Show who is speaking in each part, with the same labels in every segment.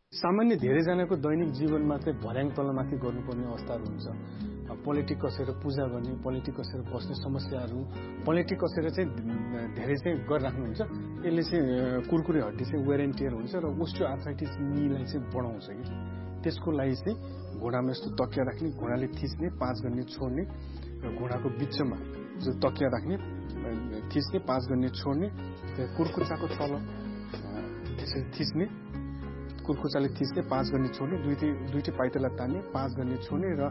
Speaker 1: सामान्य धेरैजनाको दैनिक जीवनमा चाहिँ भर्याङ तलमाथि गर्नुपर्ने अवस्थाहरू हुन्छ। पोलिटिक कसेर पूजा गर्ने, पोलिटिक कसेर बस्ने समस्याहरू, पोलिटिक कसेर चाहिँ धेरै चाहिँ गरिराख्नुहुन्छ। यसले चाहिँ कुरकुरे हड्डी चाहिँ वेयर एन्ड टियर हुन्छ र ओस्टियोआर्थराइटिस नीलाई चाहिँ बढाउँछ कि त्यसको लागि चाहिँ घुँडामा यस्तो तकिया राख्ने, घुँडाले थिच्ने, 5 गर्ने छोड्ने र घुँडाको बिचमा जो तकिया राख्ने, थिच्ने, 5 गर्ने छोड्ने, कुर्कुचाको तल त्यसरी थिच्ने, कुर्कुचाले थिच्ने, 5 गर्ने छोड्ने, दुईटै पाइताला तान्ने, 5 गर्ने छोड्ने र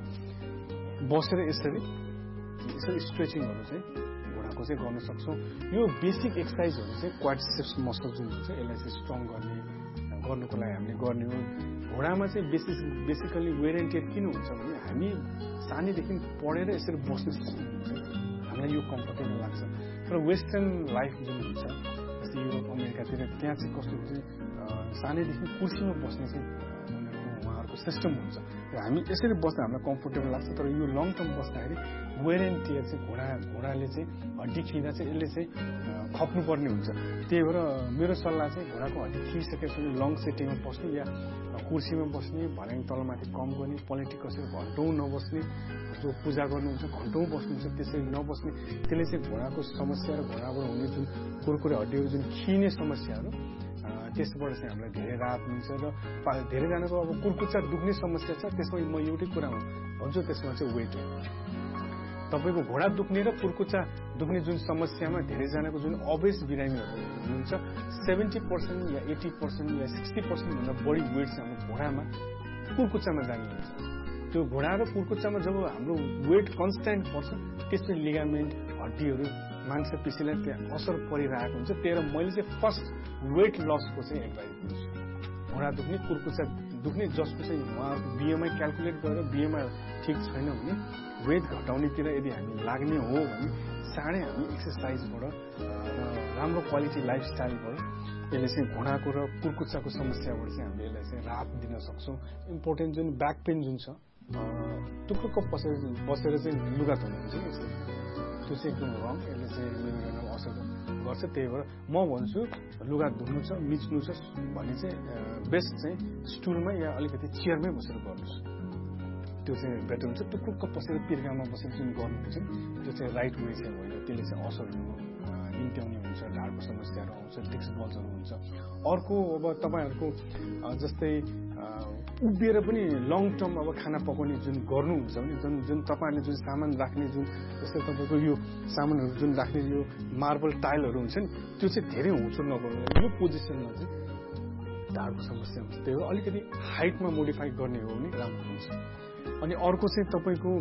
Speaker 1: बसेर यसरी स्ट्रेचिङहरू चाहिँ घुँडाको चाहिँ गर्न सक्छौँ। यो बेसिक एक्सर्साइजहरू चाहिँ क्वाड्रिसेप्स मसल जुन हुन्छ यसलाई चाहिँ स्ट्रङ गर्नुको लागि हामीले गर्ने हो। घुँडामा चाहिँ बेसिकली वेयर एन्ड टियर किन हुन्छ भने हामी सानैदेखि पढेर यसरी बस्नु सिक्नुहुन्छ, हामीलाई यो कम्फर्टेबल लाग्छ। तर वेस्टर्न लाइफ जुन हुन्छ जस्तै युरोप अमेरिकातिर त्यहाँ चाहिँ कस्तो हुन्छ सानैदेखि कुर्सीमा बस्ने चाहिँ उहाँहरूको सिस्टम हुन्छ र हामी यसरी बस्दा हामीलाई कम्फर्टेबल लाग्छ। तर यो लङ टर्म बस्दाखेरि वेयर एन्ड टियर चाहिँ घुँडाले चाहिँ हड्डी खिँदा चाहिँ यसले चाहिँ खप्नुपर्ने हुन्छ। त्यही भएर मेरो सल्लाह चाहिँ घुँडाको हड्डी खिइसकेपछि लङ सेटिङमा बस्ने या कुर्सीमा बस्ने, भर्याङ तलमाथि कम गर्ने, पोलिटिक कसेर घन्टौँ नबस्ने, जो पूजा गर्नुहुन्छ घन्टौँ बस्नुहुन्छ त्यसरी नबस्ने। त्यसले चाहिँ घुँडाको समस्या र घुँडाबाट हुने जुन कुरकुरे हड्डीहरू जुन खिने समस्याहरू त्यसबाट चाहिँ हामीलाई धेरै राहत मिल्छ। र धेरैजनाको अब कुर्कुच्चा दुख्ने समस्या छ, त्यसमा म एउटै कुरा भन्छु, त्यसमा चाहिँ वेट हो। तपाईँको घुँडा दुख्ने र कुर्कुच्चा दुख्ने जुन समस्यामा धेरैजनाको जुन अबेस बिरामीहरू हुनुहुन्छ 70% या 80% या 60% भन्दा बढी वेट चाहिँ हाम्रो घुँडामा कुर्कुच्चामा जाने हुन्छ। त्यो घुँडा र कुर्कुच्चामा जब हाम्रो वेट कन्स्ट्यान्ट पर्छ त्यसपछि लिगामेन्ट, हड्डीहरू, मांसपेशीलाई त्यहाँ असर परिरहेको हुन्छ। त्यही भएर मैले चाहिँ फर्स्ट वेट लसको चाहिँ एडभाइस दिन्छु। घुँडा दुख्ने, कुर्कुच्चा दुख्ने जसको चाहिँ उहाँहरूको बिएमआई क्यालकुलेट गरेर बिएमआई ठिक छैन भने वेट घटाउनेतिर यदि हामी लाग्ने हो भने चाँडै हामी एक्सर्साइजबाट र राम्रो क्वालिटी लाइफस्टाइलबाट यसले चाहिँ घुँडाको र कुर्कुच्चाको समस्याबाट चाहिँ हामीले यसलाई चाहिँ राहत दिन सक्छौँ। इम्पोर्टेन्ट जुन ब्याक पेन जुन छ टुक्रुक्क बसेर चाहिँ लुगा धुनुहुन्छ त्यो चाहिँ एकदम रङ, यसले चाहिँ मेरुदण्डमा असर गर्छ। त्यही भएर म भन्छु लुगा धुनु छ, मिच्नु छ भने चाहिँ बेस्ट चाहिँ स्टुलमा या अलिकति चेयरमै बसेर गर्नुहोस्, त्यो चाहिँ बेटर हुन्छ। टुक्रुक्क बसेर पिर्कामा बसेर जुन गर्नुहुन्छ त्यो चाहिँ राइट वे चाहिँ होइन, त्यसले चाहिँ असर निम्त्याउने हुन्छ, ढाडको समस्याहरू आउँछ, डिस्क बल्जहरू हुन्छ। अर्को अब तपाईँहरूको जस्तै उभिएर पनि लङ टर्म अब खाना पकाउने जुन गर्नुहुन्छ भने जुन तपाईँहरूले जुन सामान राख्ने जुन जस्तै तपाईँको यो सामानहरू जुन राख्ने यो मार्बल टाइलहरू हुन्छ नि त्यो चाहिँ धेरै होचो नगर्नु, यो पोजिसनमा चाहिँ ढाडको समस्या हुन्छ। त्यही हो अलिकति हाइटमा मोडिफाई गर्ने हो भने राम्रो हुन्छ। अनि अर्को चाहिँ तपाईँको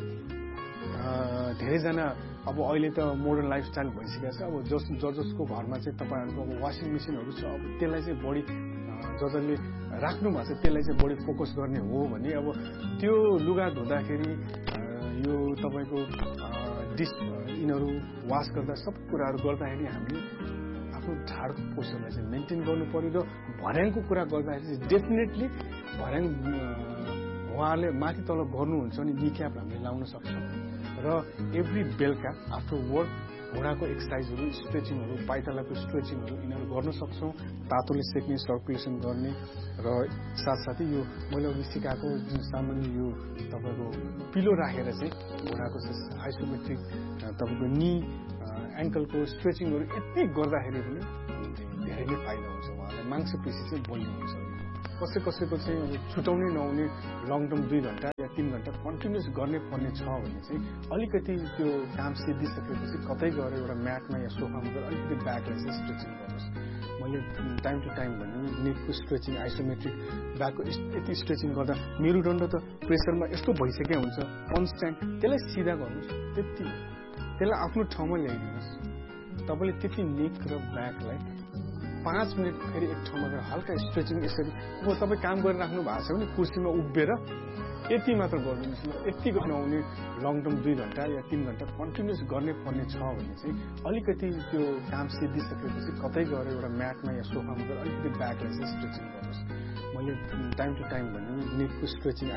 Speaker 1: धेरैजना अब अहिले त मोडर्न लाइफस्टाइल भइसकेको छ। अब जसको घरमा चाहिँ तपाईँहरूको अब वासिङ मेसिनहरू छ अब त्यसलाई चाहिँ बढी जसले राख्नु भएको छ त्यसलाई चाहिँ बढी फोकस गर्ने हो भने अब त्यो लुगा धुँदाखेरि यो तपाईँको डिस यिनीहरू वास गर्दा सबै कुराहरू गर्दाखेरि हामीले आफ्नो ढाडको पोस्चरलाई चाहिँ मेन्टेन गर्नु पर्यो। र भर्याङको कुरा गर्दाखेरि चाहिँ डेफिनेटली भर्याङ उहाँहरूले माथि तल गर्नुहुन्छ भने निक्याप हामीले लाउन सक्छौँ। र एभ्री बेलुका आफ्टर वर्क घुँडाको एक्सर्साइजहरू, स्ट्रेचिङहरू, पाइतालाको स्ट्रेचिङहरू यिनीहरू गर्न सक्छौँ। तातोले सेक्ने, सर्कुलेसन गर्ने र साथसाथै यो मैले अघि सिकाएको जुन सामान्य यो तपाईँको पिलो राखेर चाहिँ घुँडाको आइसोमेट्रिक तपाईँको नी एङ्कलको स्ट्रेचिङहरू यति गर्दाखेरि पनि धेरै नै फाइदा हुन्छ, उहाँलाई मांसपेशी चाहिँ बलियो हुन्छ। कसैको चाहिँ अब छुटाउनै नहुने लङ टर्म 2 घन्टा या 3 घन्टा कन्टिन्युस गर्ने पर्ने छ भने चाहिँ अलिकति त्यो काम सिद्धिसकेपछि कतै गएर एउटा म्याटमा या सोफामा गएर अलिकति ब्याकलाई चाहिँ स्ट्रेचिङ गर्नुहोस्। मैले टाइम टु टाइम भने नेकको स्ट्रेचिङ, आइसोमेट्रिक ब्याकको यति स्ट्रेचिङ गर्दा मेरुदण्ड त प्रेसरमा यस्तो भइसकेको हुन्छ कन्स्ट्यान्ट, त्यसलाई सिधा गर्नुहोस्। त्यसलाई आफ्नो ठाउँमा ल्याइदिनुहोस्। तपाईँले त्यति नेक र ब्याकलाई 5 मिनट फेरि एक ठाउँमा गएर हल्का स्ट्रेचिङ यसरी अब तपाईँ काम गरिराख्नु भएको छ भने कुर्सीमा उभिएर यति मात्र गरिदिनुहोस् न। यति नहुने लङ टर्म 2 घन्टा या 3 घन्टा कन्टिन्युस गर्ने पर्ने छ भने चाहिँ अलिकति त्यो काम सिद्धिसकेपछि कतै गएर एउटा म्याटमा या सोफामा गएर अलिकति ब्याकलाई चाहिँ स्ट्रेचिङ गर्नुहोस्। मैले टाइम टु टाइम भने नेकको स्ट्रेचिङ,